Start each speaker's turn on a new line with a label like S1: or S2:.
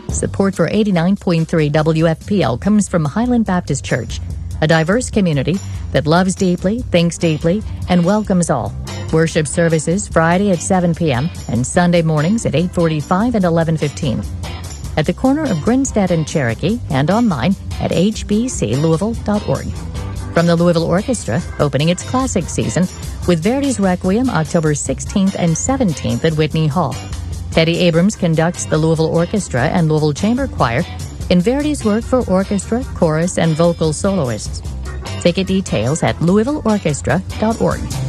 S1: Support for 89.3 WFPL comes from Highland Baptist Church, a diverse community that loves deeply, thinks deeply, and welcomes all. Worship services Friday at 7 p.m. and Sunday mornings at 8:45 and 11:15. At the corner of Grinstead and Cherokee and online at hbclouisville.org. From the Louisville Orchestra, opening its classic season with Verdi's Requiem October 16th and 17th at Whitney Hall. Teddy Abrams conducts the Louisville Orchestra and Louisville Chamber Choir in Verdi's work for orchestra, chorus, and vocal soloists. Ticket details at louisvilleorchestra.org.